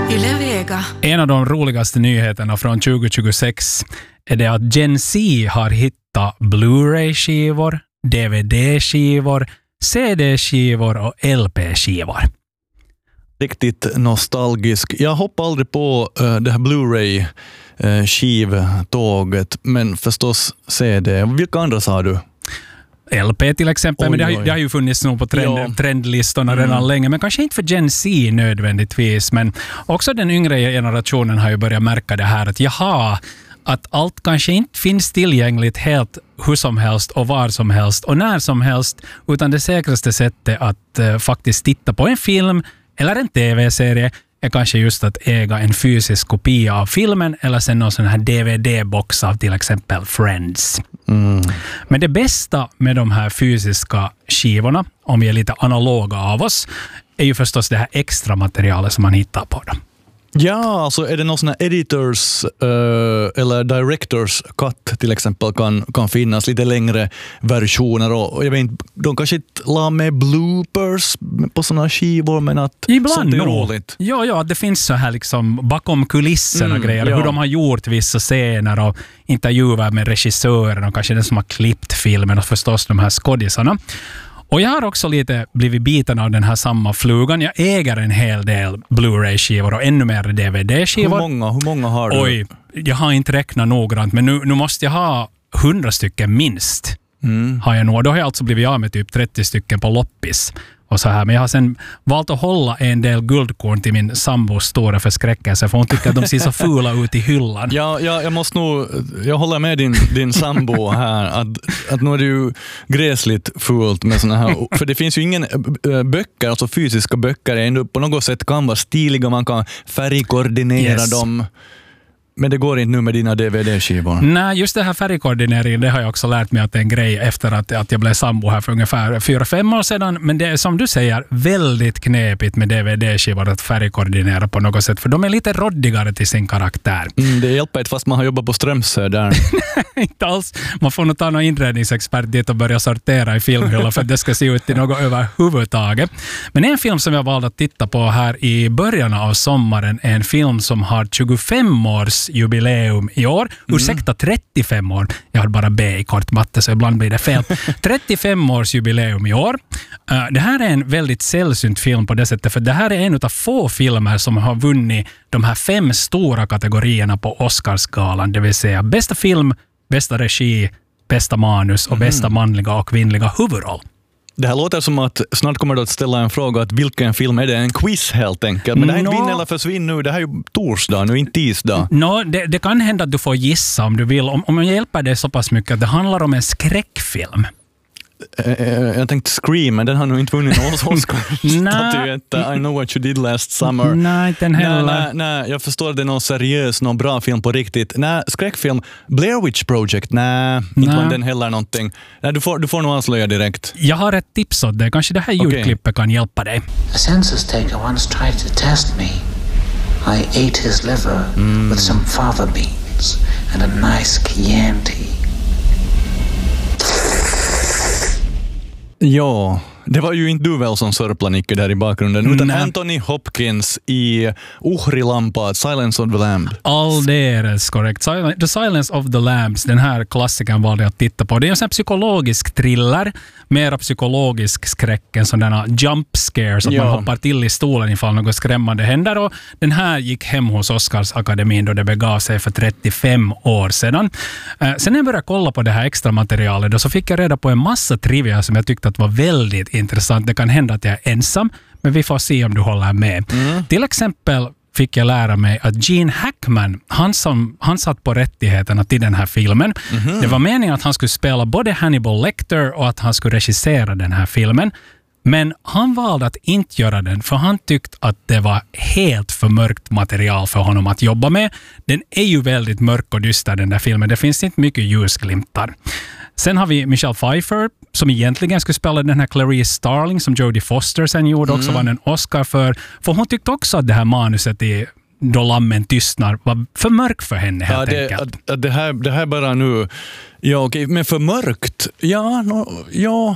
Yle Vega. En av de roligaste nyheterna från 2026 är det att Gen Z har hittat Blu-ray-skivor, DVD-skivor, CD-skivor och LP-skivor. Riktigt nostalgisk. Jag hoppar aldrig på det här Blu-ray-skivtåget, men förstås CD. Vilka andra sa du? LP till exempel, men det har ju funnits nog på trendlistorna redan länge, men kanske inte för Gen Z nödvändigtvis, men också den yngre generationen har ju börjat märka det här att allt kanske inte finns tillgängligt helt hur som helst och var som helst och när som helst, utan det säkraste sättet att faktiskt titta på en film eller en tv-serie är kanske just att äga en fysisk kopia av filmen eller sen någon sån här DVD-box av till exempel Friends. Men det bästa med de här fysiska skivorna, om vi är lite analoga av oss, är ju förstås det här extra materialet som man hittar på dem. Ja, alltså är det någon sån här editors eller directors cut till exempel kan finnas lite längre versioner och jag vet inte, de kanske inte la med bloopers på såna skivor, men att ibland sånt är roligt. Ja, det finns så här liksom bakom kulisserna grejer, hur de har gjort vissa scener och intervjuer med regissören och kanske den som har klippt filmen och förstås de här skådisarna. Och jag har också lite blivit biten av den här samma flugan. Jag äger en hel del Blu-ray-skivor och ännu mer DVD-skivor. Hur många har du? Oj, jag har inte räknat noggrant, men nu måste jag ha 100 stycken minst. Har jag nog. Då har jag alltså blivit av med typ 30 stycken på loppis. Och så här. Men jag har sen valt att hålla en del guldkorn till min sambos stora förskräckelse, för hon tycker att de ser så fula ut i hyllan. Ja, jag håller med din sambo här att nu är det ju gräsligt fult med såna här, för det finns ju ingen böcker, alltså fysiska böcker är ändå på något sätt kan vara stiliga, man kan färgkoordinera dem. Men det går inte nu med dina DVD-skivor. Nej, just det här färgkoordineringen, det har jag också lärt mig att det är en grej efter att jag blev sambo här för ungefär 4-5 år sedan. Men det är som du säger väldigt knepigt med DVD-skivor att färgkoordinera på något sätt, för de är lite roddigare till sin karaktär. Det hjälper inte fast man har jobbat på Strömsö där. Inte alls. Man får nog ta någon inredningsexpert dit och börja sortera i filmhyllan för att det ska se ut till något överhuvudtaget. Men en film som jag valde att titta på här i början av sommaren är en film som har 25 års jubileum i år. Ursäkta, 35 år. Jag har bara B i kort matte så ibland blir det fel. 35 års jubileum i år. Det här är en väldigt sällsynt film på det sättet, för det här är en av få filmer som har vunnit de här 5 stora kategorierna på Oscarsgalan, det vill säga bästa film, bästa regi, bästa manus och bästa manliga och kvinnliga huvudroll. Det här låter som att snart kommer du att ställa en fråga att vilken film är det? En quiz helt enkelt. Men det här är inte vinn eller försvinn nu. Det här är ju torsdag, nu inte tisdag. Det kan hända att du får gissa om du vill. Om jag hjälper dig så pass mycket att det handlar om en skräckfilm. Jag tänkte Scream, men den har nog inte vunnit någon Oscar-statyett. I know what you did last summer. Nej, den heller. Nej, jag förstår att det är någon seriös, någon bra film på riktigt. Nej, skräckfilm. Blair Witch Project. Nej, inte var den heller någonting. Nej, du får nog avslöja direkt. Jag har ett tips åt dig. Kanske det här ljudklippet kan hjälpa dig. A census taker once tried to test me. I ate his liver with some fava beans and a nice Chianti. Ja, det var ju inte du väl som sörpla Nicke där i bakgrunden, utan Anthony Hopkins i Uhrilampa, Silence of the Lambs. Alldeles korrekt. The Silence of the Lambs, den här klassikern valde jag att titta på. Det är en sån psykologisk thriller, mera psykologisk skräck, en sån där jump scare så att man hoppar till i stolen ifall något skrämmande händer. Och den här gick hem hos Oscarsakademin då det begav sig för 35 år sedan. Sen när jag började kolla på det här extra materialet då så fick jag reda på en massa trivia som jag tyckte att var väldigt intressant. Det kan hända att jag är ensam, men vi får se om du håller med. Till exempel fick jag lära mig att Gene Hackman, han satt på rättigheterna till den här filmen. Det var meningen att han skulle spela både Hannibal Lecter och att han skulle regissera den här filmen. Men han valde att inte göra den för han tyckte att det var helt för mörkt material för honom att jobba med. Den är ju väldigt mörk och dyster den där filmen. Det finns inte mycket ljusglimtar. Sen har vi Michelle Pfeiffer som egentligen skulle spela den här Clarice Starling som Jodie Foster sen gjorde också vann en Oscar för hon tyckte också att det här manuset i Då lammen tystnar var för mörk för henne helt enkelt. Det här bara nu okej, men för mörkt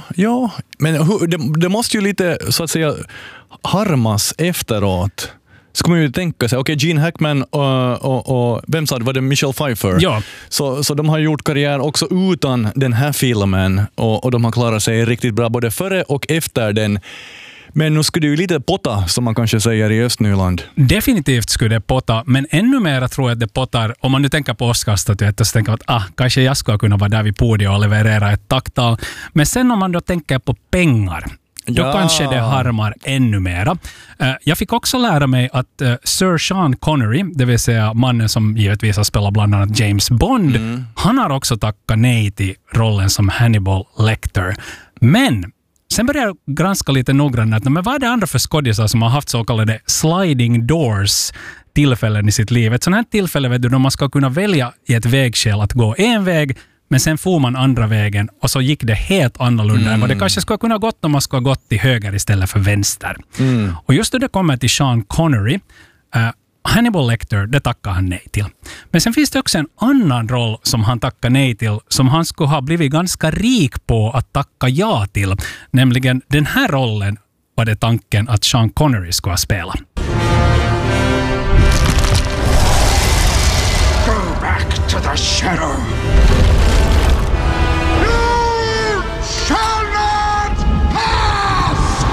men det måste ju lite så att säga harmas efteråt. ska man ju tänka sig, okej, Gene Hackman och vem sa det, var det Michelle Pfeiffer? Ja. Så de har gjort karriär också utan den här filmen och de har klarat sig riktigt bra både före och efter den. Men nu skulle det ju lite potta, som man kanske säger i Östnyland. Definitivt skulle det potta, men ännu mer tror jag att det pottar, om man nu tänker på Oscarsstatyetter så tänker man att kanske jag skulle kunna vara där vid podiet och leverera ett tacktal. Men sen om man då tänker på pengar, då kanske det harmar ännu mera. Jag fick också lära mig att Sir Sean Connery, det vill säga mannen som givetvis har spelat bland annat James Bond, han har också tackat nej till rollen som Hannibal Lecter. Men sen började jag granska lite noggrannare, men vad är det andra för skådisar som har haft så kallade sliding doors tillfällen i sitt liv? Ett sådant här tillfälle, vet du, då man ska kunna välja i ett vägskäl att gå en väg, men sen får man andra vägen och så gick det helt annorlunda än vad det kanske skulle kunna gått om man skulle ha gått till höger istället för vänster. Och just då det kommer till Sean Connery, Hannibal Lecter, det tackar han nej till. Men sen finns det också en annan roll som han tackar nej till, som han skulle ha blivit ganska rik på att tacka ja till. Nämligen den här rollen var det tanken att Sean Connery skulle ha spelat. Go back to the shadow. You shall not pass!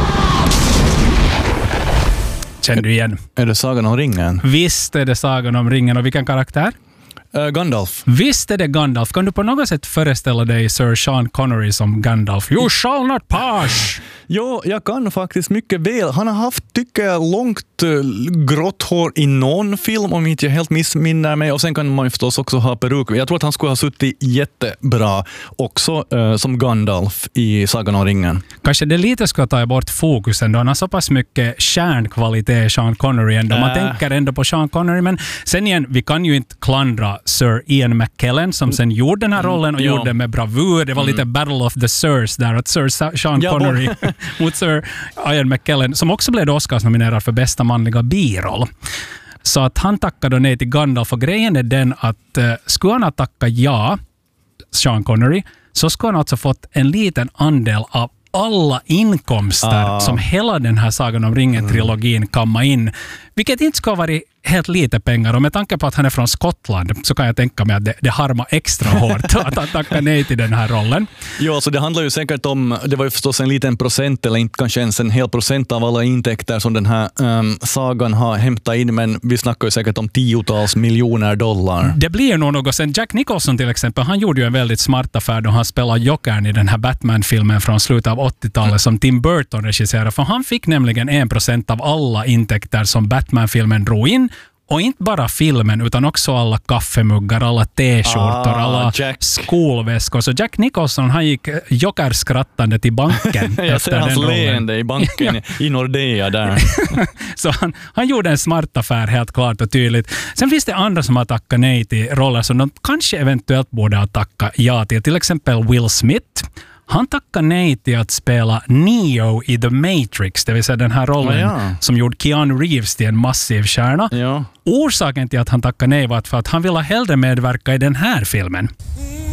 Känner du igen? Är det Sagan om ringen? Visst är det Sagan om ringen, och vilken karaktär? Gandalf. Visst är det Gandalf. Kan du på något sätt föreställa dig Sir Sean Connery som Gandalf? You shall not pass! Jo, jag kan faktiskt mycket väl. Han har haft, tycker jag, långt grått hår i någon film, om inte jag helt missminner mig. Och sen kan man ju förstås också ha peruk. Jag tror att han skulle ha suttit jättebra också som Gandalf i Sagan om ringen. Kanske det lite ska ta bort fokusen då. Han har så pass mycket kärnkvalitet, Sean Connery ändå. Man tänker ändå på Sean Connery, men sen igen, vi kan ju inte klandra Sir Ian McKellen som sen gjorde den här rollen och gjorde med bravur. Det var lite Battle of the Sirs där, att Sir Sean Connery mot Sir Ian McKellen, som också blev Oscars-nominerad för bästa manliga biroll. Så att han tackade nej till Gandalf, och grejen är den att skulle han ha tackat ja, Sean Connery, så skulle han alltså fått en liten andel av alla inkomster som hela den här Sagan om ringen-trilogin kammar in. Vilket inte ska vara helt lite pengar. Och med tanke på att han är från Skottland så kan jag tänka mig att det harmar extra hårt att tacka nej till den här rollen. Ja, så det handlar ju säkert om, det var ju förstås en liten procent eller inte kanske ens en hel procent av alla intäkter som den här sagan har hämtat in, men vi snackar ju säkert om tiotals miljoner dollar. Det blir nog något. Sen Jack Nicholson till exempel, han gjorde ju en väldigt smart affär då han spelade Jokern i den här Batman-filmen från slutet av 80-talet som Tim Burton regisserade, för han fick nämligen 1% av alla intäkter som Batman-filmen drog in. Och inte bara filmen, utan också alla kaffemuggar, alla t-skjortor, alla skolväskor. Så Jack Nicholson, han gick jokerskrattande till banken. Jag ser hans leende i banken i Nordea där. Så han gjorde en smart affär helt klart och tydligt. Sen finns det andra som har tackat nej till roller som de kanske eventuellt borde ha tackat ja till exempel Will Smith. Han tackar nej till att spela Neo i The Matrix, det vill säga den här rollen som gjorde Keanu Reeves till en massiv stjärna. Ja. Orsaken till att han tackar nej var för att han ville hellre medverka i den här filmen.